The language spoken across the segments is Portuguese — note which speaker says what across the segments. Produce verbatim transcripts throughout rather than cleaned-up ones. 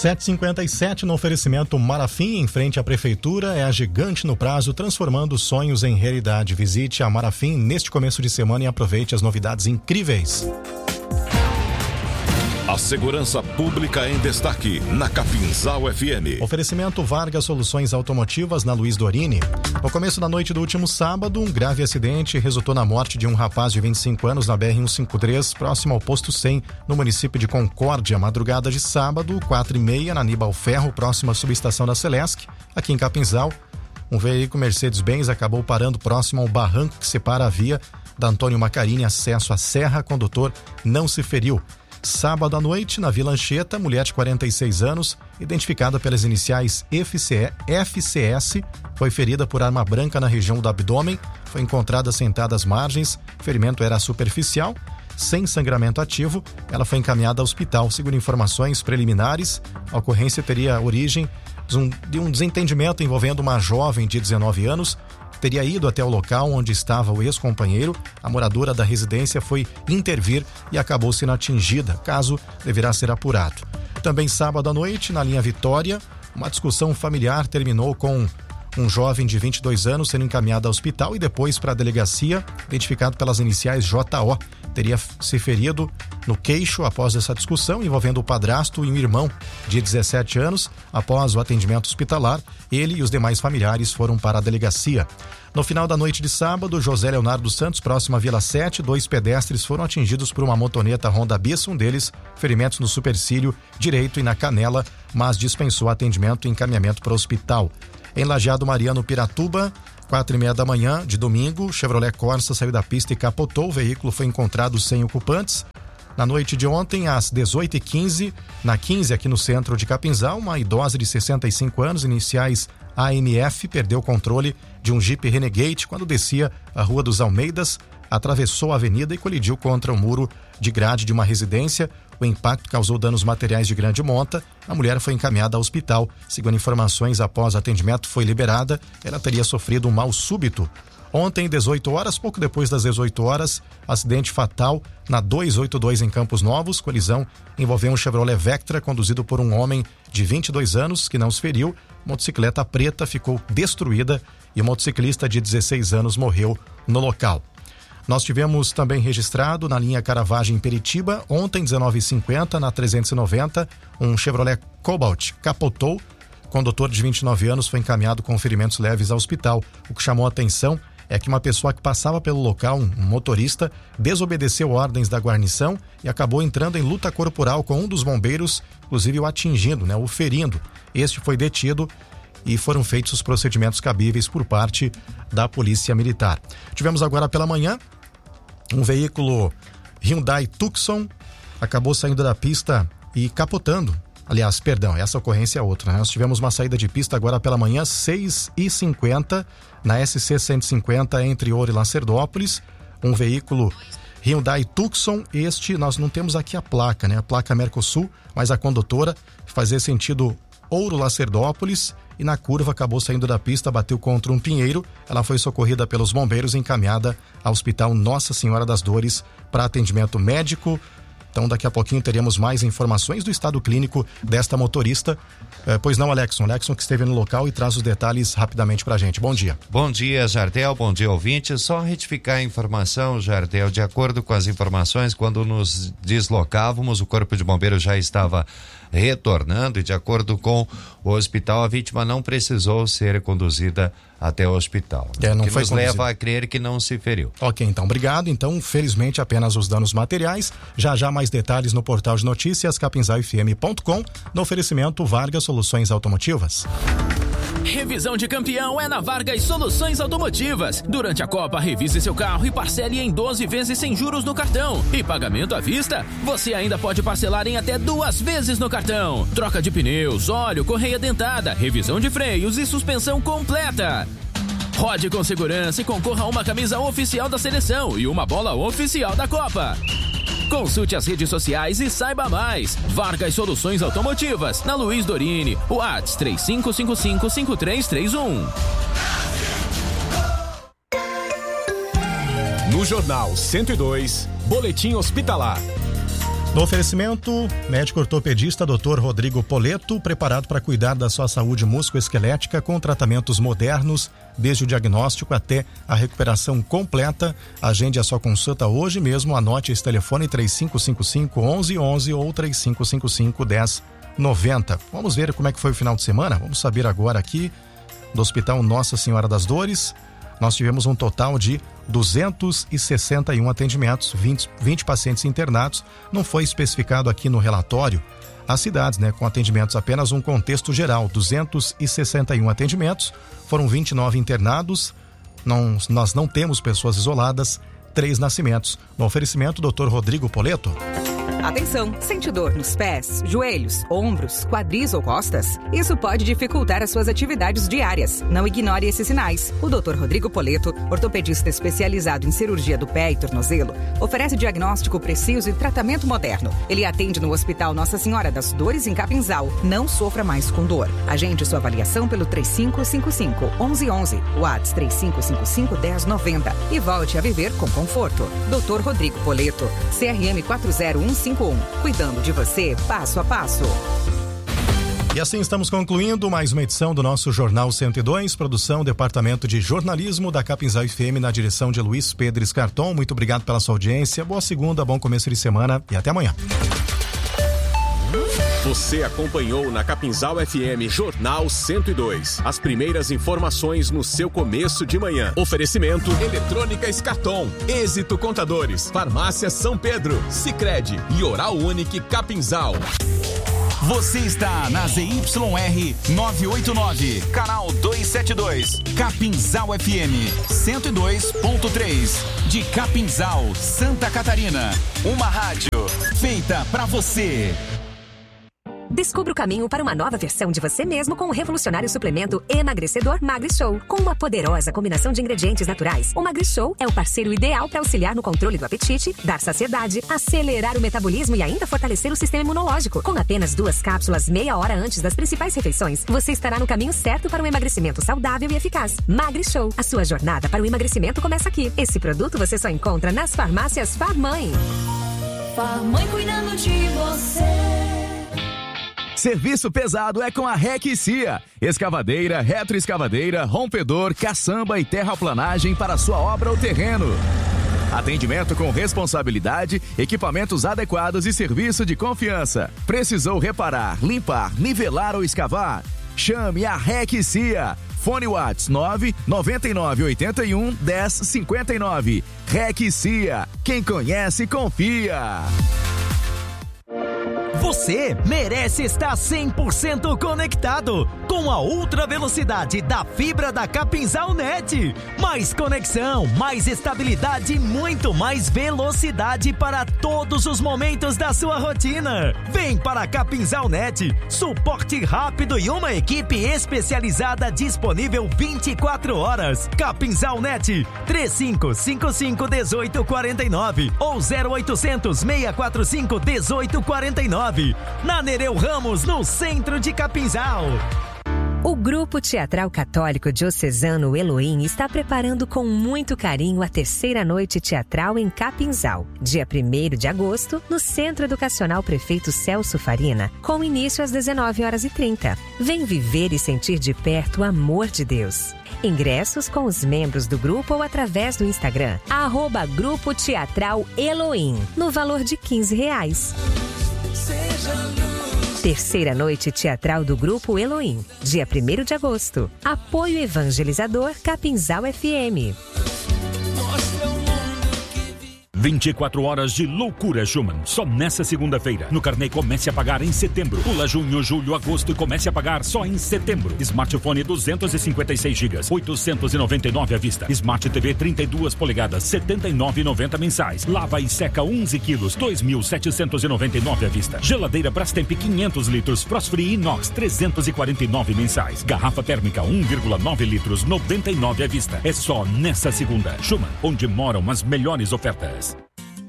Speaker 1: sete e cinquenta e sete no oferecimento Marafim, em frente à prefeitura, é a gigante no prazo, transformando sonhos em realidade. Visite a Marafim neste começo de semana e aproveite as novidades incríveis.
Speaker 2: A segurança pública em destaque na Capinzal F M.
Speaker 1: Oferecimento Vargas Soluções Automotivas na Luiz Dorini. No começo da noite do último sábado, um grave acidente resultou na morte de um rapaz de vinte e cinco anos na B R cento e cinquenta e três, próximo ao posto cem, no município de Concórdia. Madrugada de sábado, quatro e meia, na Aníbal Ferro, próxima à subestação da Celesc, aqui em Capinzal. Um veículo Mercedes-Benz acabou parando próximo ao barranco que separa a via da Antônio Macarini, acesso à serra. Condutor não se feriu. Sábado à noite, na Vila Anchieta, mulher de quarenta e seis anos, identificada pelas iniciais F C S, foi ferida por arma branca na região do abdômen, foi encontrada sentada às margens, o ferimento era superficial, sem sangramento ativo. Ela foi encaminhada ao hospital. Segundo informações preliminares, a ocorrência teria origem de um desentendimento envolvendo uma jovem de dezenove anos, teria ido até o local onde estava o ex-companheiro. A moradora da residência foi intervir e acabou sendo atingida. O caso deverá ser apurado. Também sábado à noite, na linha Vitória, uma discussão familiar terminou com um jovem de vinte e dois anos sendo encaminhado ao hospital e depois para a delegacia, identificado pelas iniciais J O. Teria se ferido no queixo após essa discussão envolvendo o padrasto e um irmão de dezessete anos. Após o atendimento hospitalar, ele e os demais familiares foram para a delegacia. No final da noite de sábado, José Leonardo Santos, próximo à Vila sete, dois pedestres foram atingidos por uma motoneta Honda Bis, um deles ferimentos no supercílio direito e na canela, mas dispensou atendimento e encaminhamento para o hospital. Em Lajeado Mariano, Piratuba, quatro e meia da manhã de domingo, Chevrolet Corsa saiu da pista e capotou. O veículo foi encontrado sem ocupantes. Na noite de ontem, às dezoito e quinze, na quinze, aqui no centro de Capinzal, uma idosa de sessenta e cinco anos, iniciais A M F, perdeu o controle de um Jeep Renegade quando descia a Rua dos Almeidas, atravessou a avenida e colidiu contra o muro de grade de uma residência. O impacto causou danos materiais de grande monta. A mulher foi encaminhada ao hospital. Segundo informações, após atendimento foi liberada. Ela teria sofrido um mal súbito. Ontem, dezoito horas, pouco depois das dezoito horas, acidente fatal na duzentos e oitenta e dois em Campos Novos. Colisão envolveu um Chevrolet Vectra conduzido por um homem de vinte e dois anos que não se feriu. Motocicleta preta ficou destruída e o motociclista de dezesseis anos morreu no local. Nós tivemos também registrado na linha Caravagem Peritiba, ontem, dezenove e cinquenta, na trezentos e noventa, um Chevrolet Cobalt capotou. O condutor de vinte e nove anos foi encaminhado com ferimentos leves ao hospital. O que chamou a atenção é que uma pessoa que passava pelo local, um motorista, desobedeceu ordens da guarnição e acabou entrando em luta corporal com um dos bombeiros, inclusive o atingindo, né, o ferindo. Este foi detido e foram feitos os procedimentos cabíveis por parte da Polícia Militar. Tivemos agora pela manhã um veículo Hyundai Tucson acabou saindo da pista e capotando. Aliás, perdão, essa ocorrência é outra, né? Nós tivemos uma saída de pista agora pela manhã, seis e cinquenta, na S C cento e cinquenta, entre Ouro e Lacerdópolis. Um veículo Hyundai Tucson, este nós não temos aqui a placa, né? A placa Mercosul, mas a condutora fazia sentido Ouro Lacerdópolis e na curva acabou saindo da pista, bateu contra um pinheiro. Ela foi socorrida pelos bombeiros e encaminhada ao Hospital Nossa Senhora das Dores para atendimento médico. Então daqui a pouquinho teremos mais informações do estado clínico desta motorista. Eh, pois não, Alexson? Alexson que esteve no local e traz os detalhes rapidamente pra gente. Bom dia.
Speaker 3: Bom dia, Jardel. Bom dia, ouvinte. Só retificar a informação, Jardel, de acordo com as informações, quando nos deslocávamos, o Corpo de Bombeiros já estava retornando e de acordo com o hospital, a vítima não precisou ser conduzida até o hospital.
Speaker 1: É, não
Speaker 3: que
Speaker 1: foi
Speaker 3: nos
Speaker 1: conduzido.
Speaker 3: leva a crer que não se feriu.
Speaker 1: Ok, então, obrigado. Então, felizmente, apenas os danos materiais. Já já mais detalhes no portal de notícias capinzal f m ponto com, no oferecimento Vargas Soluções Automotivas.
Speaker 4: Revisão de campeão é na Vargas Soluções Automotivas. Durante a Copa, revise seu carro e parcele em doze vezes sem juros no cartão. E pagamento à vista, você ainda pode parcelar em até duas vezes no cartão. Troca de pneus, óleo, correia dentada, revisão de freios e suspensão completa. Rode com segurança e concorra a uma camisa oficial da seleção e uma bola oficial da Copa. Consulte as redes sociais e saiba mais. Vargas Soluções Automotivas, na Luiz Dorini, WhatsApp três cinco cinco cinco, cinco três três um.
Speaker 5: No Jornal cento e dois, Boletim Hospitalar.
Speaker 1: No oferecimento, médico ortopedista doutor Rodrigo Poleto, preparado para cuidar da sua saúde musculoesquelética com tratamentos modernos, desde o diagnóstico até a recuperação completa. Agende a sua consulta hoje mesmo, anote esse telefone três cinco cinco cinco, onze onze ou três cinco cinco cinco, dez noventa. Vamos ver como é que foi o final de semana? Vamos saber agora aqui do Hospital Nossa Senhora das Dores. Nós tivemos um total de duzentos e sessenta e um atendimentos, vinte, vinte pacientes internados. Não foi especificado aqui no relatório as cidades, né? Com atendimentos, apenas um contexto geral. duzentos e sessenta e um atendimentos, foram vinte e nove internados. Não, nós não temos pessoas isoladas, três nascimentos. No oferecimento, doutor Rodrigo Poleto.
Speaker 5: Atenção, sente dor nos pés, joelhos, ombros, quadris ou costas? Isso pode dificultar as suas atividades diárias. Não ignore esses sinais. O doutor Rodrigo Poleto, ortopedista especializado em cirurgia do pé e tornozelo, oferece diagnóstico preciso e tratamento moderno. Ele atende no Hospital Nossa Senhora das Dores, em Capinzal. Não sofra mais com dor. Agende sua avaliação pelo três cinco cinco cinco, onze onze, WhatsApp três cinco cinco cinco, dez noventa e volte a viver com conforto. doutor Rodrigo Poleto, C R M quatro zero um cinco um, cuidando de você passo a passo.
Speaker 1: E assim estamos concluindo mais uma edição do nosso Jornal cento e dois, produção Departamento de Jornalismo da Capinzal F M, na direção de Luiz Pedro Escarton. Muito obrigado pela sua audiência, boa segunda, bom começo de semana e até amanhã.
Speaker 2: Você acompanhou na Capinzal F M Jornal cento e dois. As primeiras informações no seu começo de manhã. Oferecimento Eletrônica Escarton, Êxito Contadores, Farmácia São Pedro, Sicredi e Oral Unique Capinzal.
Speaker 6: Você está na Z Y R novecentos e oitenta e nove, canal duzentos e setenta e dois, Capinzal F M cento e dois ponto três, de Capinzal, Santa Catarina. Uma rádio feita pra você.
Speaker 7: Descubra o caminho para uma nova versão de você mesmo com o revolucionário suplemento emagrecedor MagriShow. Com uma poderosa combinação de ingredientes naturais, o MagriShow é o parceiro ideal para auxiliar no controle do apetite, dar saciedade, acelerar o metabolismo e ainda fortalecer o sistema imunológico. Com apenas duas cápsulas meia hora antes das principais refeições, você estará no caminho certo para um emagrecimento saudável e eficaz. MagriShow, a sua jornada para o emagrecimento começa aqui. Esse produto você só encontra nas farmácias Farmãe.
Speaker 8: Farmãe cuidando de você.
Speaker 6: Serviço pesado é com a REC Cia. Escavadeira, retroescavadeira, rompedor, caçamba e terraplanagem para sua obra ou terreno. Atendimento com responsabilidade, equipamentos adequados e serviço de confiança. Precisou reparar, limpar, nivelar ou escavar? Chame a REC Cia. Fone WhatsApp nove nove nove oito um dez cinquenta e nove. REC Cia. Quem conhece, confia.
Speaker 9: Você merece estar cem por cento conectado com a ultra velocidade da fibra da Capinzal Net. Mais conexão, mais estabilidade e muito mais velocidade para todos os momentos da sua rotina. Vem para a Capinzal Net, suporte rápido e uma equipe especializada disponível vinte e quatro horas. Capinzal Net, três cinco cinco cinco, um oito quatro nove ou zero oitocentos, seiscentos e quarenta e cinco, dezoito quarenta e nove. Na Nereu Ramos, no centro de Capinzal.
Speaker 7: O Grupo Teatral Católico Diocesano Elohim está preparando com muito carinho a terceira noite teatral em Capinzal, dia primeiro de agosto, no Centro Educacional Prefeito Celso Farina, com início às dezenove horas e trinta. Vem viver e sentir de perto o amor de Deus. Ingressos com os membros do grupo ou através do Instagram, arroba Grupo Teatral Elohim, no valor de quinze reais. Terceira noite teatral do Grupo Elohim, dia primeiro de agosto. Apoio evangelizador Capinzal F M.
Speaker 10: vinte e quatro horas de loucura Schumann, só nessa segunda-feira. No carnê comece a pagar em setembro. Pula junho, julho, agosto e comece a pagar só em setembro. Smartphone duzentos e cinquenta e seis gigas, oitocentos e noventa e nove à vista. Smart T V trinta e duas polegadas, setenta e nove reais e noventa centavos mensais. Lava e seca onze quilos, dois mil setecentos e noventa e nove à vista. Geladeira Brastemp quinhentos litros, Frost Free Inox trezentos e quarenta e nove mensais. Garrafa térmica um vírgula nove litros, noventa e nove à vista. É só nessa segunda. Schumann, onde moram as melhores ofertas.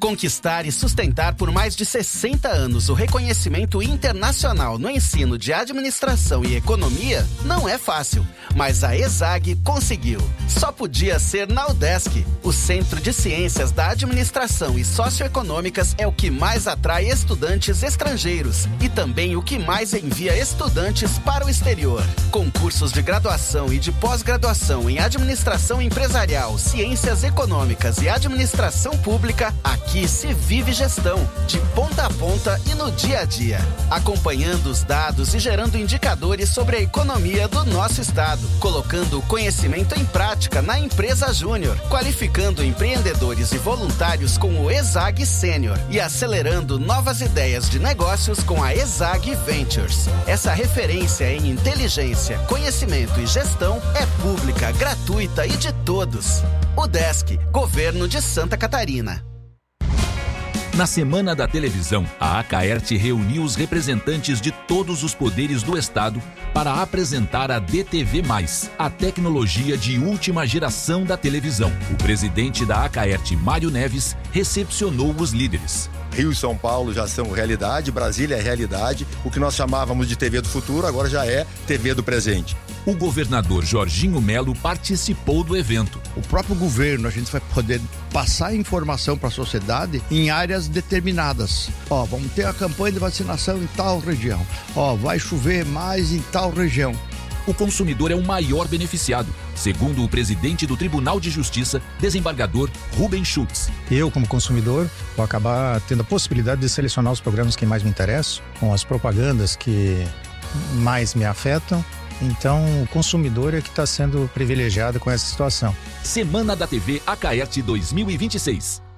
Speaker 11: Conquistar e sustentar por mais de sessenta anos o reconhecimento internacional no ensino de administração e economia não é fácil, mas a ESAG conseguiu. Só podia ser na UDESC. O Centro de Ciências da Administração e Socioeconômicas é o que mais atrai estudantes estrangeiros e também o que mais envia estudantes para o exterior. Com cursos de graduação e de pós-graduação em Administração Empresarial, Ciências Econômicas e Administração Pública, aqui Aqui se vive gestão, de ponta a ponta e no dia a dia, acompanhando os dados e gerando indicadores sobre a economia do nosso estado, colocando o conhecimento em prática na empresa Júnior, qualificando empreendedores e voluntários com o ESAG Sênior e acelerando novas ideias de negócios com a ESAG Ventures. Essa referência em inteligência, conhecimento e gestão é pública, gratuita e de todos. UDESC, Governo de Santa Catarina.
Speaker 12: Na Semana da Televisão, a Acaerte reuniu os representantes de todos os poderes do Estado para apresentar a D T V mais, a tecnologia de última geração da televisão. O presidente da Acaerte, Mário Neves, recepcionou os líderes.
Speaker 13: Rio e São Paulo já são realidade, Brasília é realidade. O que nós chamávamos de T V do futuro agora já é T V do presente.
Speaker 12: O governador Jorginho Melo participou do evento.
Speaker 14: O próprio governo, a gente vai poder passar informação para a sociedade em áreas determinadas. Ó, vamos ter a campanha de vacinação em tal região. Ó, vai chover mais em tal região.
Speaker 12: O consumidor é o maior beneficiado, segundo o presidente do Tribunal de Justiça, desembargador Rubem Schultz.
Speaker 15: Eu, como consumidor, vou acabar tendo a possibilidade de selecionar os programas que mais me interessam, com as propagandas que mais me afetam. Então, o consumidor é que está sendo privilegiado com essa situação.
Speaker 12: Semana da T V Acaerte dois mil e vinte e seis.